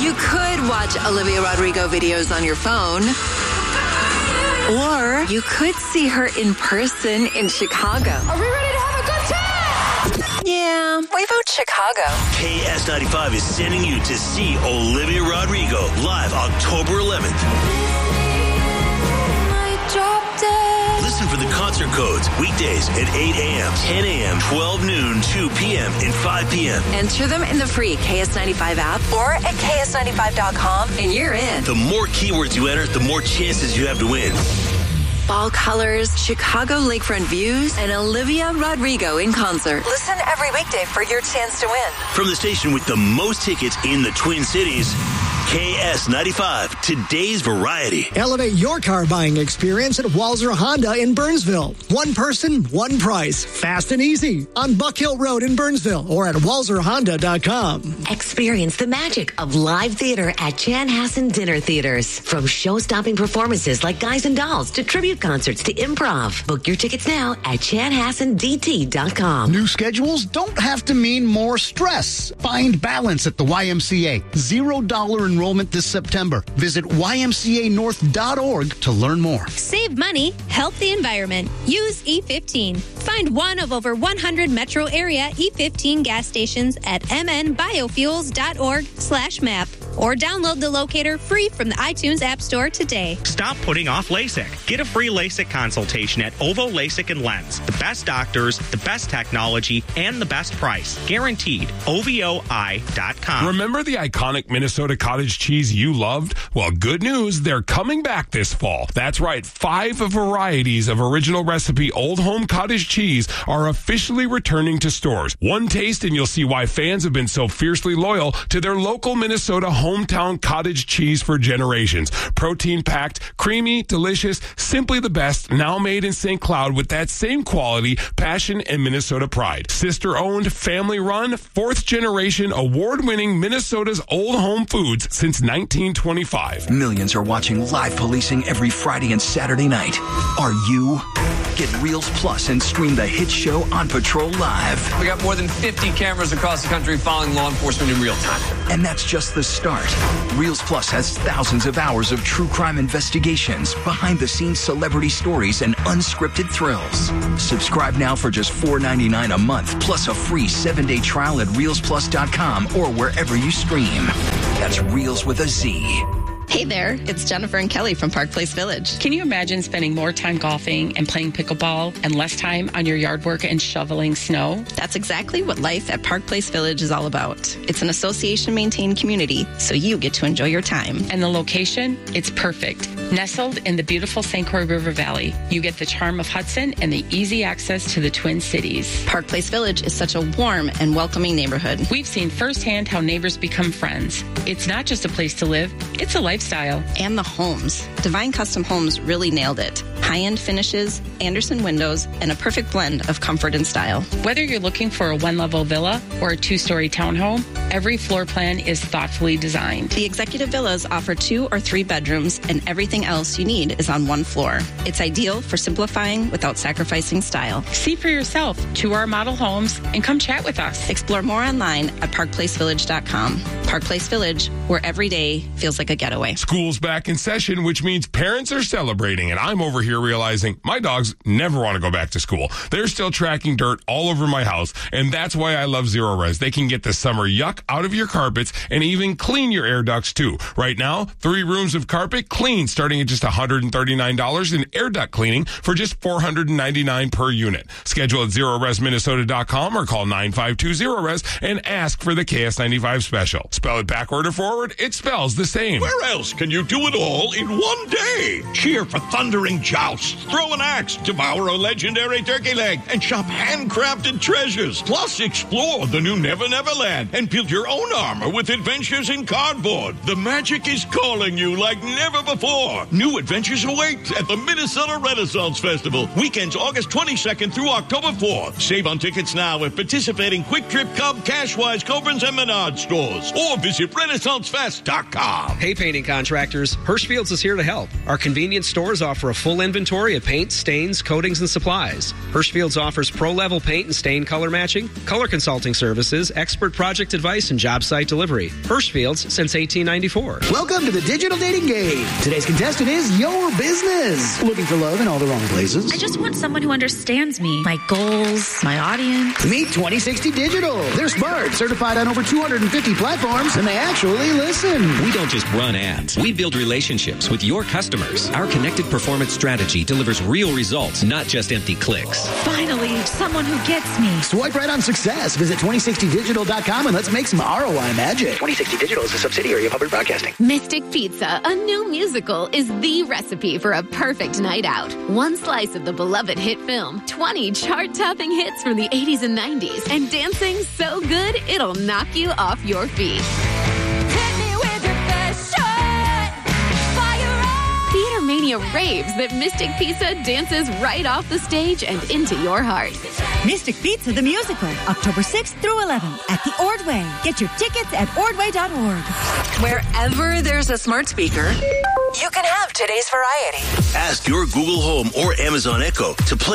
You could watch Olivia Rodrigo videos on your phone. Or you could see her in person in Chicago. Are we ready to have a good time? Yeah, we vote Chicago. KS95 is sending you to see Olivia Rodrigo live October 11th. Listen for the concert codes weekdays at 8 a.m., 10 a.m., 12 noon, 2 p.m., and 5 p.m. Enter them in the free KS95 app or at KS95.com, and you're in. The more keywords you enter, the more chances you have to win. Fall colors, Chicago lakefront views, and Olivia Rodrigo in concert. Listen every weekday for your chance to win. From the station with the most tickets in the Twin Cities, KS95, today's variety. Elevate your car buying experience at Walzer Honda in Burnsville. One person, one price. Fast and easy. On Buck Hill Road in Burnsville or at walzerhonda.com. Experience the magic of live theater at Chanhassen Dinner Theaters. From show-stopping performances like Guys and Dolls to tribute concerts to improv. Book your tickets now at chanhassendt.com. New schedules don't have to mean more stress. Find balance at the YMCA. $0 enrollment this September. Visit ymcanorth.org to learn more. Save money, help the environment. Use E15. Find one of over 100 metro area E15 gas stations at mnbiofuels.org/map or download the locator free from the iTunes App Store today. Stop putting off LASIK. Get a free LASIK consultation at OVO LASIK and Lens. The best doctors, the best technology, and the best price. Guaranteed. OVOI.com. Remember the iconic Minnesota cottage cheese you loved? Well, good news, they're coming back this fall. That's right, 5 varieties of original recipe Old Home cottage cheese are officially returning to stores. One taste and you'll see why fans have been so fiercely loyal to their local Minnesota hometown cottage cheese for generations. Protein-packed, creamy, delicious, simply the best, now made in St. Cloud with that same quality, passion, and Minnesota pride. Sister-owned, family-run, 4th generation, award-winning Minnesota's Old Home Foods since 1925. Millions are watching live policing every Friday and Saturday night. Are you? Get Reels Plus and stream the hit show On Patrol Live. We got more than 50 cameras across the country following law enforcement in real time. And that's just the start. Reels Plus has thousands of hours of true crime investigations, behind-the-scenes celebrity stories, and unscripted thrills. Subscribe now for just $4.99 a month, plus a free 7-day trial at reelsplus.com or wherever you stream. That's Reels with a Z. Hey there, it's Jennifer and Kelly from Park Place Village. Can you imagine spending more time golfing and playing pickleball and less time on your yard work and shoveling snow? That's exactly what life at Park Place Village is all about. It's an association-maintained community, so you get to enjoy your time. And the location? It's perfect. Nestled in the beautiful St. Croix River Valley, you get the charm of Hudson and the easy access to the Twin Cities. Park Place Village is such a warm and welcoming neighborhood. We've seen firsthand how neighbors become friends. It's not just a place to live, it's a lifestyle. And the homes. Divine Custom Homes really nailed it. High-end finishes, Anderson windows, and a perfect blend of comfort and style. Whether you're looking for a one-level villa or a 2-story townhome, every floor plan is thoughtfully designed. The executive villas offer 2 or 3 bedrooms, and everything else you need is on one floor. It's ideal for simplifying without sacrificing style. See for yourself. Tour our model homes and come chat with us. Explore more online at parkplacevillage.com. Park Place Village, where every day feels like a getaway. School's back in session, which means parents are celebrating, and I'm over here realizing my dogs never want to go back to school. They're still tracking dirt all over my house, and that's why I love Zero Res. They can get the summer yuck out of your carpets and even clean your air ducts too. Right now, 3 rooms of carpet clean starting at just $139 and air duct cleaning for just $499 per unit. Schedule at ZeroResMinnesota.com or call 952-ZERO-RES and ask for the KS95 special. Spell it backward or forward, it spells the same. Where else can you do it all in one day? Cheer for thundering jousts, throw an axe, devour a legendary turkey leg, and shop handcrafted treasures. Plus, explore the new Never Never Land and build your own armor with adventures in cardboard. The magic is calling you like never before. New adventures await at the Minnesota Renaissance Festival. Weekends August 22nd through October 4th. Save on tickets now at participating Quick Trip, Cub, Cashwise, Cobrins, and Menard stores. Or visit RenaissanceFest.com. Hey, painting contractors. Hirschfield's is here to help. Our convenience stores offer a full inventory of paint, stains, coatings, and supplies. Hirschfield's offers pro-level paint and stain color matching, color consulting services, expert project advice, price and job site delivery. Hirschfield's since 1894. Welcome to the digital dating game. Today's contestant is your business. Looking for love in all the wrong places? I just want someone who understands me, my goals, my audience. Meet 2060 Digital. They're smart, certified on over 250 platforms, and they actually listen. We don't just run ads. We build relationships with your customers. Our connected performance strategy delivers real results, not just empty clicks. Finally, someone who gets me. Swipe right on success. Visit 2060digital.com and let's make some ROI magic. 2060 Digital is a subsidiary of Hubbard Broadcasting. Mystic Pizza, a new musical, is the recipe for a perfect night out. One slice of the beloved hit film, 20 chart-topping hits from the 80s and 90s, and dancing so good it'll knock you off your feet. Theater Mania raves that Mystic Pizza dances right off the stage and into your heart. Mystic Pizza the Musical, October 6th through 11th at the Ordway. Get your tickets at ordway.org. Wherever there's a smart speaker, you can have today's variety. Ask your Google Home or Amazon Echo to play